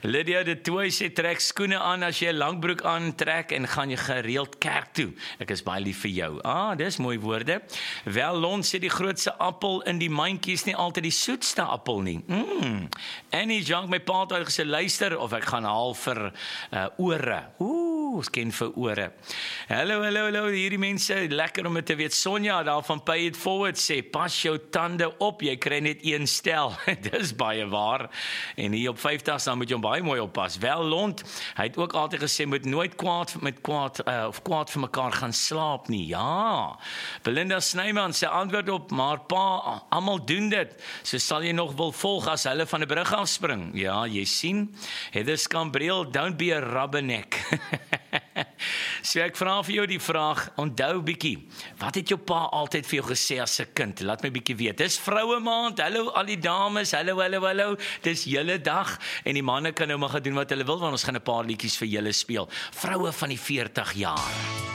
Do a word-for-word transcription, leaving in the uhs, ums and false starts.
Lydia de Tooi sê, trek skoene aan as jy 'n langbroek aantrek en gaan jy gereeld kerk toe. Ek is baie lief vir jou. Ah, dis mooi woorde. Wel, Lon sê die grootste appel in die mandjie is nie altyd die soetste appel nie. Mm. Annie Junk, my pa het gesê, luister, of ek gaan haal vir uh, ore. Oeh, ons ken vir ore. Hallo, hallo, hallo, hierdie mense, lekker om het te weet. Sonja, daar van Pay It Forward sê, pas jou tande op, jy kry net een stel. Dis baie waar. En hier op vyftig, dan moet jy hom baie mooi oppas. Wel, Lont, hy het ook altyd gesê, moet nooit kwaad met kwaad, uh, of kwaad vir mekaar gaan slaap nie. Ja. Belinda Snyman sê antwoord op, maar pa, almal doen dit. So sal jy nog wil volg as hulle van 'n brug afspring. Ja, jy sien. Heather Scambriel, don't be a rubberneck. So ek vra vir jou die vraag, onthou bietjie, wat het jou pa altyd vir jou gesê as 'n kind? Laat my bietjie weet. Dis vroue maand. Hallo al die dames. Hallo, hallo, hallo. Dis julle dag en die manne kan nou maar gaan doen wat hulle wil, want ons gaan 'n paar liedjies vir julle speel. Vroue van die veertig jaar.